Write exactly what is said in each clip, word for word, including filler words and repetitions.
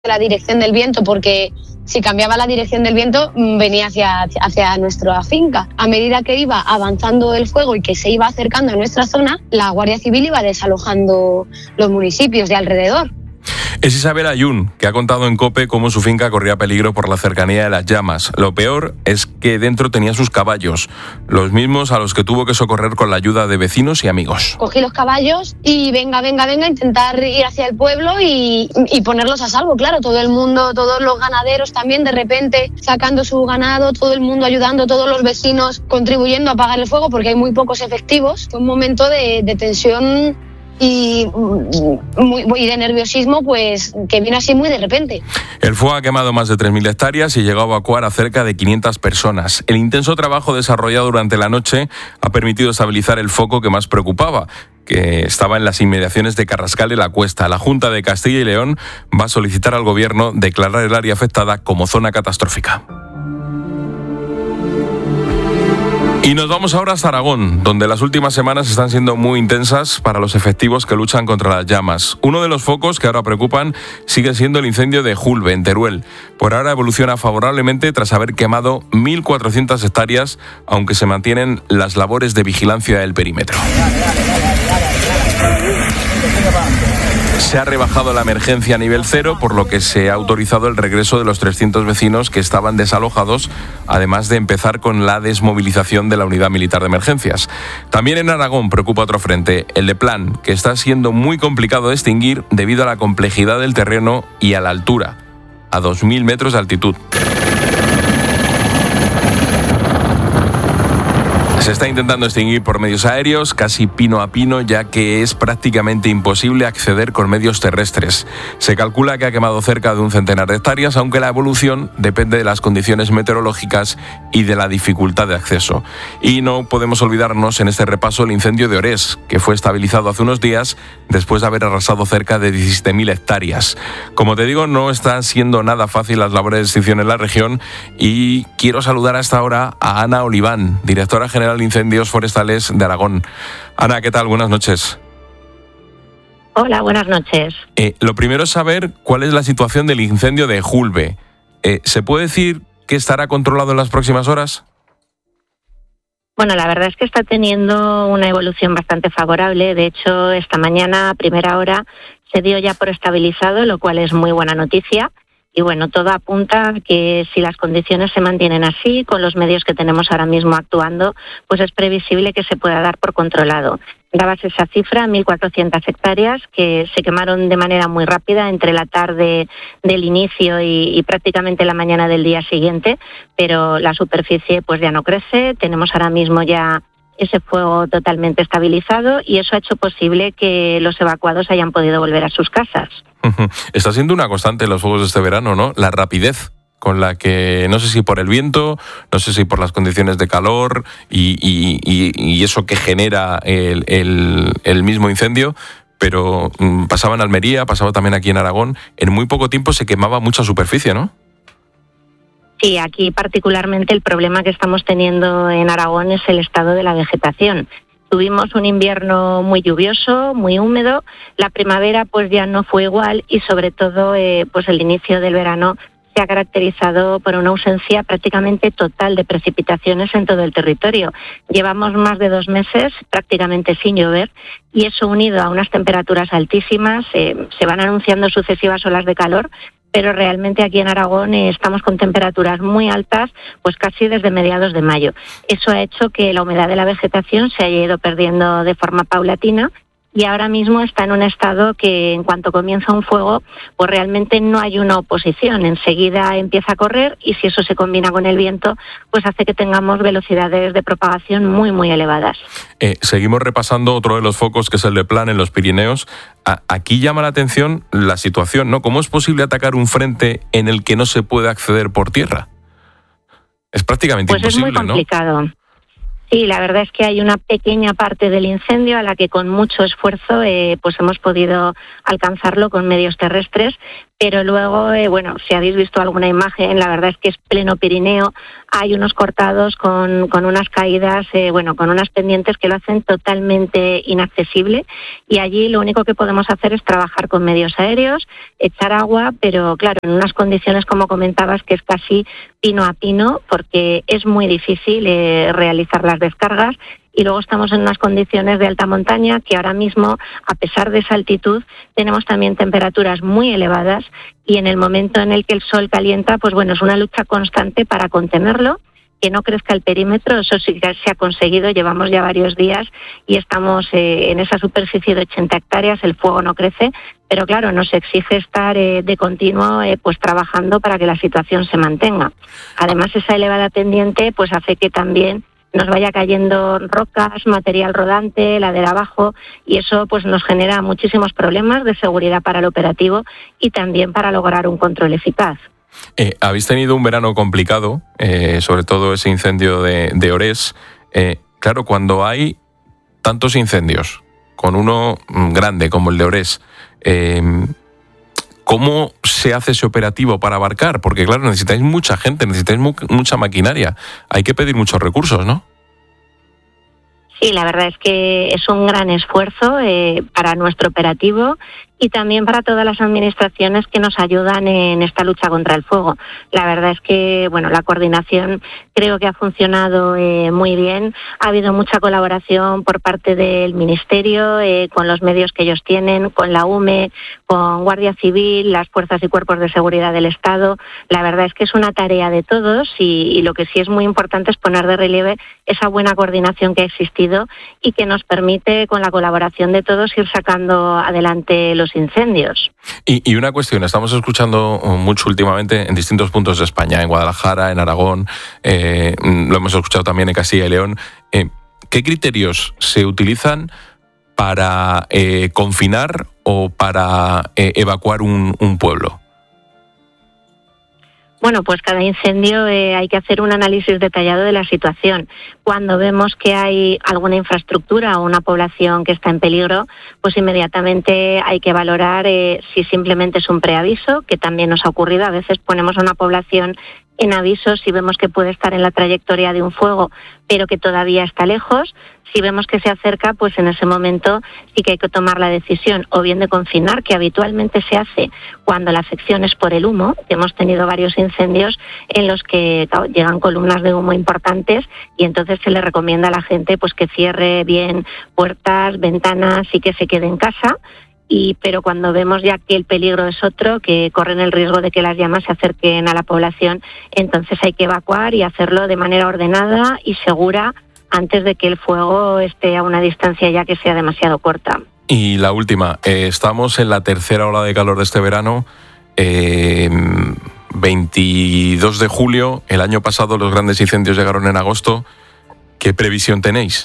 la dirección del viento, porque si cambiaba la dirección del viento venía hacia, hacia nuestra finca. A medida que iba avanzando el fuego y que se iba acercando a nuestra zona, la Guardia Civil iba desalojando los municipios de alrededor. Es Isabel Ayun, que ha contado en COPE cómo su finca corría peligro por la cercanía de las llamas. Lo peor es que dentro tenía sus caballos, los mismos a los que tuvo que socorrer con la ayuda de vecinos y amigos. Cogí los caballos y venga, venga, venga, intentar ir hacia el pueblo y, y ponerlos a salvo. Claro, todo el mundo, todos los ganaderos también de repente sacando su ganado, todo el mundo ayudando, todos los vecinos contribuyendo a apagar el fuego porque hay muy pocos efectivos. Fue un momento de, de tensión y, muy, y de nerviosismo, pues que viene así muy de repente. El fuego ha quemado más de tres mil hectáreas y llegó a evacuar a cerca de quinientas personas. El intenso trabajo desarrollado durante la noche ha permitido estabilizar el foco que más preocupaba, que estaba en las inmediaciones de Carrascal de la Cuesta. La Junta de Castilla y León va a solicitar al Gobierno declarar el área afectada como zona catastrófica. Y nos vamos ahora hasta Aragón, donde las últimas semanas están siendo muy intensas para los efectivos que luchan contra las llamas. Uno de los focos que ahora preocupan sigue siendo el incendio de Julbe, en Teruel. Por ahora evoluciona favorablemente tras haber quemado mil cuatrocientas hectáreas, aunque se mantienen las labores de vigilancia del perímetro. Se ha rebajado la emergencia a nivel cero, por lo que se ha autorizado el regreso de los trescientos vecinos que estaban desalojados, además de empezar con la desmovilización de la unidad militar de emergencias. También en Aragón preocupa otro frente, el de Plan, que está siendo muy complicado de extinguir debido a la complejidad del terreno y a la altura, a dos mil metros de altitud. Se está intentando extinguir por medios aéreos, casi pino a pino, ya que es prácticamente imposible acceder con medios terrestres. Se calcula que ha quemado cerca de un centenar de hectáreas, aunque la evolución depende de las condiciones meteorológicas y de la dificultad de acceso. Y no podemos olvidarnos en este repaso el incendio de Orés, que fue estabilizado hace unos días después de haber arrasado cerca de diecisiete mil hectáreas. Como te digo, no están siendo nada fácil las labores de extinción en la región y quiero saludar a esta hora a Ana Oliván, directora general de Incendios Forestales de Aragón. Ana, ¿qué tal? Buenas noches. Hola, buenas noches. Eh, lo primero es saber cuál es la situación del incendio de Julbe. Eh, ¿Se puede decir que estará controlado en las próximas horas? Bueno, la verdad es que está teniendo una evolución bastante favorable. De hecho, esta mañana a primera hora se dio ya por estabilizado, lo cual es muy buena noticia. Y bueno, todo apunta a que si las condiciones se mantienen así, con los medios que tenemos ahora mismo actuando, pues es previsible que se pueda dar por controlado. Dabas esa cifra, mil cuatrocientas hectáreas, que se quemaron de manera muy rápida entre la tarde del inicio y, y prácticamente la mañana del día siguiente, pero la superficie pues ya no crece. Tenemos ahora mismo ya ese fuego totalmente estabilizado y eso ha hecho posible que los evacuados hayan podido volver a sus casas. Está siendo una constante en los fuegos de este verano, ¿no? La rapidez con la que, no sé si por el viento, no sé si por las condiciones de calor y, y, y, y eso que genera el, el, el mismo incendio, pero mm, pasaba en Almería, pasaba también aquí en Aragón, en muy poco tiempo se quemaba mucha superficie, ¿no? Sí, aquí particularmente el problema que estamos teniendo en Aragón es el estado de la vegetación. Tuvimos un invierno muy lluvioso, muy húmedo, la primavera pues ya no fue igual y sobre todo eh, pues el inicio del verano se ha caracterizado por una ausencia prácticamente total de precipitaciones en todo el territorio. Llevamos más de dos meses prácticamente sin llover y eso unido a unas temperaturas altísimas, eh, se van anunciando sucesivas olas de calor, pero realmente aquí en Aragón eh, estamos con temperaturas muy altas, pues casi desde mediados de mayo. Eso ha hecho que la humedad de la vegetación se haya ido perdiendo de forma paulatina y ahora mismo está en un estado que en cuanto comienza un fuego, pues realmente no hay una oposición. Enseguida empieza a correr y si eso se combina con el viento, pues hace que tengamos velocidades de propagación muy, muy elevadas. Eh, seguimos repasando otro de los focos, que es el de Plan en los Pirineos. A- aquí llama la atención la situación, ¿no? ¿Cómo es posible atacar un frente en el que no se puede acceder por tierra? Es prácticamente pues imposible, ¿no? Pues es muy complicado. ¿no? Sí, la verdad es que hay una pequeña parte del incendio a la que con mucho esfuerzo eh, pues hemos podido alcanzarlo con medios terrestres, pero luego, eh, bueno, si habéis visto alguna imagen, la verdad es que es pleno Pirineo, hay unos cortados con, con unas caídas, eh, bueno, con unas pendientes que lo hacen totalmente inaccesible, y allí lo único que podemos hacer es trabajar con medios aéreos, echar agua, pero claro, en unas condiciones, como comentabas, que es casi pino a pino, porque es muy difícil eh, realizar las descargas. Y luego estamos en unas condiciones de alta montaña que ahora mismo, a pesar de esa altitud, tenemos también temperaturas muy elevadas, y en el momento en el que el sol calienta, pues bueno, es una lucha constante para contenerlo, que no crezca el perímetro. Eso sí que se ha conseguido, llevamos ya varios días y estamos eh, en esa superficie de ochenta hectáreas, el fuego no crece, pero claro, nos exige estar eh, de continuo eh, pues trabajando para que la situación se mantenga. Además, esa elevada pendiente pues hace que también nos vaya cayendo rocas, material rodante, ladera abajo, y eso pues nos genera muchísimos problemas de seguridad para el operativo y también para lograr un control eficaz. Eh, habéis tenido un verano complicado, eh, sobre todo ese incendio de, de Orés. Eh, claro, cuando hay tantos incendios, con uno grande como el de Orés, eh, ¿cómo se hace ese operativo para abarcar? Porque claro, necesitáis mucha gente, necesitáis mu- mucha maquinaria, hay que pedir muchos recursos, ¿no? Sí, la verdad es que es un gran esfuerzo eh, para nuestro operativo y también para todas las administraciones que nos ayudan en esta lucha contra el fuego. La verdad es que, bueno, la coordinación creo que ha funcionado eh, muy bien. Ha habido mucha colaboración por parte del Ministerio, eh, con los medios que ellos tienen, con la U M E, con Guardia Civil, las fuerzas y cuerpos de seguridad del Estado. La verdad es que es una tarea de todos y, y lo que sí es muy importante es poner de relieve esa buena coordinación que ha existido y que nos permite, con la colaboración de todos, ir sacando adelante los incendios. Y, y una cuestión, estamos escuchando mucho últimamente en distintos puntos de España, en Guadalajara, en Aragón, eh, lo hemos escuchado también en Castilla y León. Eh, ¿Qué criterios se utilizan para eh, confinar o para eh, evacuar un, un pueblo? Bueno, pues cada incendio eh, hay que hacer un análisis detallado de la situación. Cuando vemos que hay alguna infraestructura o una población que está en peligro, pues inmediatamente hay que valorar eh, si simplemente es un preaviso, que también nos ha ocurrido. A veces ponemos a una población en aviso si vemos que puede estar en la trayectoria de un fuego, pero que todavía está lejos. Si vemos que se acerca, pues en ese momento sí que hay que tomar la decisión o bien de confinar, que habitualmente se hace cuando la afección es por el humo, que hemos tenido varios incendios en los que llegan columnas de humo importantes y entonces se le recomienda a la gente pues que cierre bien puertas, ventanas y que se quede en casa. Y, pero cuando vemos ya que el peligro es otro, que corren el riesgo de que las llamas se acerquen a la población, entonces hay que evacuar y hacerlo de manera ordenada y segura antes de que el fuego esté a una distancia ya que sea demasiado corta. Y la última, eh, estamos en la tercera ola de calor de este verano, eh, veintidós de julio, el año pasado los grandes incendios llegaron en agosto. ¿Qué previsión tenéis?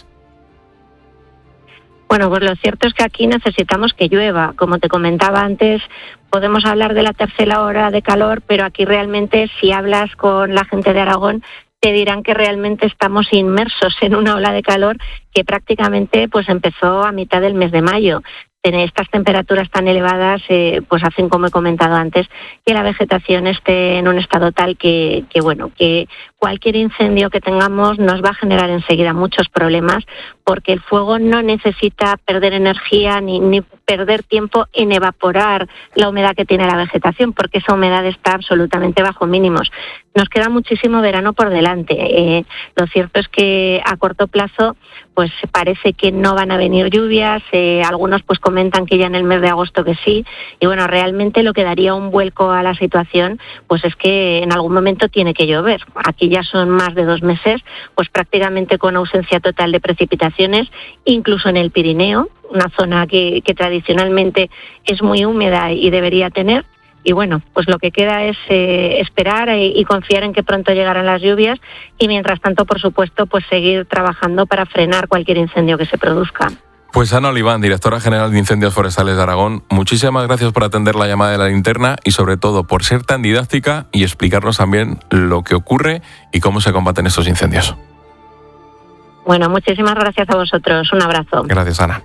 Bueno, pues lo cierto es que aquí necesitamos que llueva. Como te comentaba antes, podemos hablar de la tercera ola de calor, pero aquí realmente si hablas con la gente de Aragón, te dirán que realmente estamos inmersos en una ola de calor que prácticamente pues empezó a mitad del mes de mayo. Estas temperaturas tan elevadas eh, pues hacen, como he comentado antes, que la vegetación esté en un estado tal que, que bueno, que cualquier incendio que tengamos nos va a generar enseguida muchos problemas, porque el fuego no necesita perder energía ni, ni perder tiempo en evaporar la humedad que tiene la vegetación, porque esa humedad está absolutamente bajo mínimos. Nos queda muchísimo verano por delante. Eh, lo cierto es que a corto plazo pues parece que no van a venir lluvias, eh, algunos pues comentan que ya en el mes de agosto que sí, y bueno, realmente lo que daría un vuelco a la situación pues es que en algún momento tiene que llover. Aquí ya son más de dos meses, pues prácticamente con ausencia total de precipitaciones, incluso en el Pirineo, una zona que, que tradicionalmente es muy húmeda y debería tener. Y bueno, pues lo que queda es eh, esperar y, y confiar en que pronto llegarán las lluvias y mientras tanto, por supuesto, pues seguir trabajando para frenar cualquier incendio que se produzca. Pues Ana Oliván, directora general de Incendios Forestales de Aragón, muchísimas gracias por atender la llamada de la linterna y sobre todo por ser tan didáctica y explicarnos también lo que ocurre y cómo se combaten estos incendios. Bueno, muchísimas gracias a vosotros. Un abrazo. Gracias, Ana.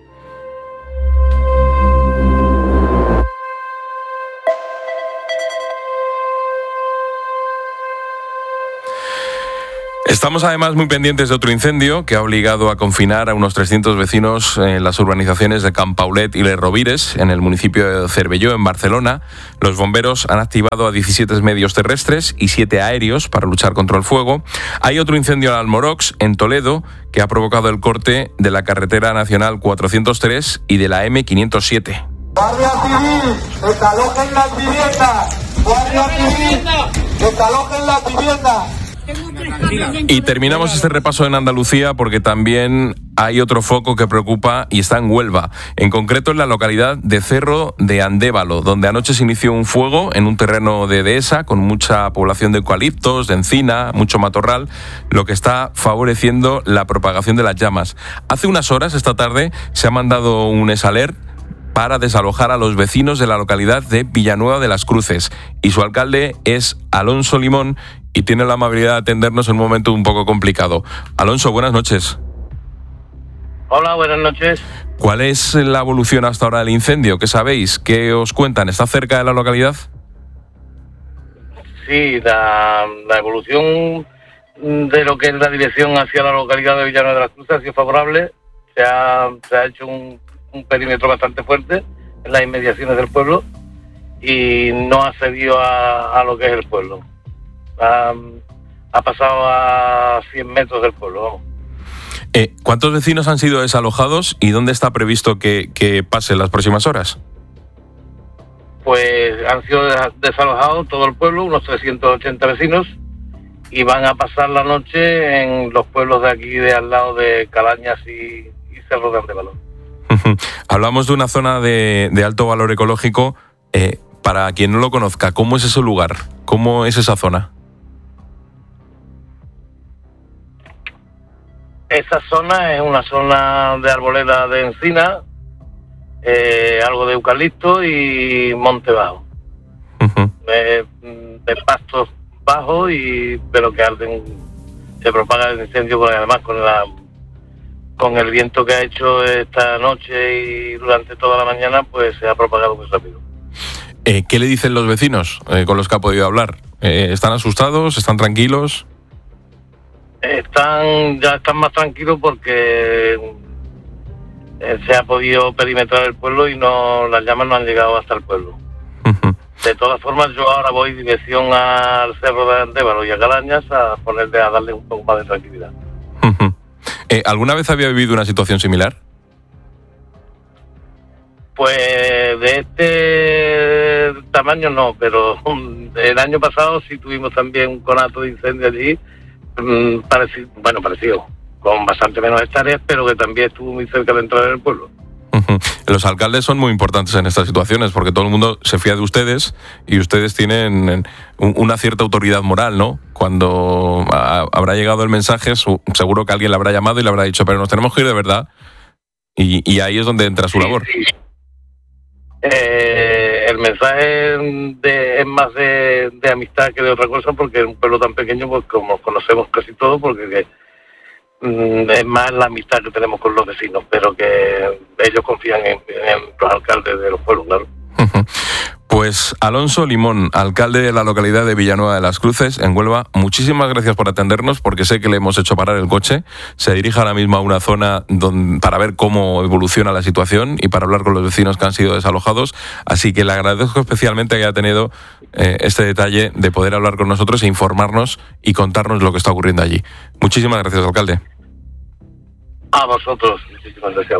Estamos además muy pendientes de otro incendio que ha obligado a confinar a unos trescientos vecinos en las urbanizaciones de Can Paulet y Les Rovires, en el municipio de Cervelló, en Barcelona. Los bomberos han activado a diecisiete medios terrestres y siete aéreos para luchar contra el fuego. Hay otro incendio en Almorox, en Toledo, que ha provocado el corte de la carretera nacional cuatrocientos tres y de la eme quinientos siete. Guardia Civil, desalojen las viviendas. Guardia Civil, desalojen las viviendas. Y terminamos este repaso en Andalucía porque también hay otro foco que preocupa y está en Huelva, en concreto en la localidad de Cerro de Andévalo, donde anoche se inició un fuego en un terreno de dehesa con mucha población de eucaliptos, de encina, mucho matorral, lo que está favoreciendo la propagación de las llamas. Hace unas horas, esta tarde, se ha mandado un esalert para desalojar a los vecinos de la localidad de Villanueva de las Cruces, y su alcalde es Alonso Limón y tiene la amabilidad de atendernos en un momento un poco complicado. Alonso, buenas noches. Hola, buenas noches. ¿Cuál es la evolución hasta ahora del incendio? ¿Qué sabéis? ¿Qué os cuentan? ¿Está cerca de la localidad? Sí, la, la evolución de lo que es la dirección hacia la localidad de Villanueva de las Cruces ha sido favorable. Se ha, se ha hecho un, un perímetro bastante fuerte en las inmediaciones del pueblo y no ha cedido a, a lo que es el pueblo. Ha, ha pasado a cien metros del pueblo, vamos. Eh, ¿Cuántos vecinos han sido desalojados y dónde está previsto que, que pase en las próximas horas? Pues han sido desalojados todo el pueblo, unos trescientos ochenta vecinos, y van a pasar la noche en los pueblos de aquí, de al lado de Calañas y, y Cerro de Andévalo. Hablamos de una zona de, de alto valor ecológico. Eh, para quien no lo conozca, ¿cómo es ese lugar? ¿Cómo es esa zona? Esa zona es una zona de arboleda de encina, eh, algo de eucalipto y monte bajo. Uh-huh. De, de pastos bajos, y pero que arden, se propaga el incendio con, además con la con el viento que ha hecho esta noche y durante toda la mañana, pues se ha propagado muy rápido. Eh, ¿Qué le dicen los vecinos eh, con los que ha podido hablar? Eh, ¿Están asustados? ¿Están tranquilos? Están ya están más tranquilos porque eh, se ha podido perimetrar el pueblo y no las llamas no han llegado hasta el pueblo. Uh-huh. De todas formas, yo ahora voy dirección al Cerro de Andévalo y a Calañas a ponerle a darle un poco más de tranquilidad. Uh-huh. Eh, ¿Alguna vez había vivido una situación similar? Pues de este tamaño no, pero el año pasado sí tuvimos también un conato de incendio allí. Parecido, bueno, parecido, con bastante menos hectáreas, pero que también estuvo muy cerca de entrar en el pueblo. Uh-huh. Los alcaldes son muy importantes en estas situaciones porque todo el mundo se fía de ustedes y ustedes tienen una cierta autoridad moral, ¿no? Cuando a, habrá llegado el mensaje, su, seguro que alguien le habrá llamado y le habrá dicho, pero nos tenemos que ir de verdad, y, y ahí es donde entra su sí, labor. Sí. Eh, el mensaje de, es más de, de amistad que de otra cosa, porque en un pueblo tan pequeño, pues como conocemos casi todo, porque que, mm, es más la amistad que tenemos con los vecinos, pero que ellos confían en, en los alcaldes de los pueblos, claro. Uh-huh. Pues Alonso Limón, alcalde de la localidad de Villanueva de las Cruces, en Huelva, muchísimas gracias por atendernos, porque sé que le hemos hecho parar el coche. Se dirige ahora mismo a una zona donde, para ver cómo evoluciona la situación y para hablar con los vecinos que han sido desalojados. Así que le agradezco especialmente que haya tenido eh, este detalle de poder hablar con nosotros e informarnos y contarnos lo que está ocurriendo allí. Muchísimas gracias, alcalde. A vosotros, muchísimas gracias.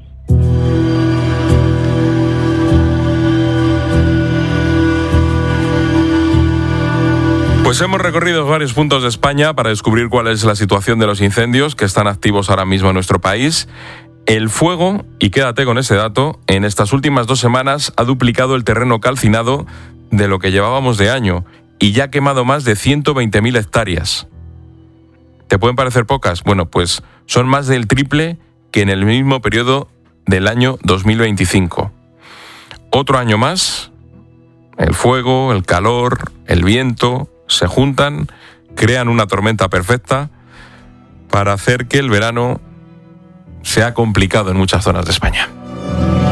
Pues hemos recorrido varios puntos de España para descubrir cuál es la situación de los incendios que están activos ahora mismo en nuestro país. El fuego, y quédate con ese dato, en estas últimas dos semanas ha duplicado el terreno calcinado de lo que llevábamos de año y ya ha quemado más de ciento veinte mil hectáreas. ¿Te pueden parecer pocas? Bueno, pues son más del triple que en el mismo periodo del año dos mil veinticinco. Otro año más, el fuego, el calor, el viento se juntan, crean una tormenta perfecta para hacer que el verano sea complicado en muchas zonas de España.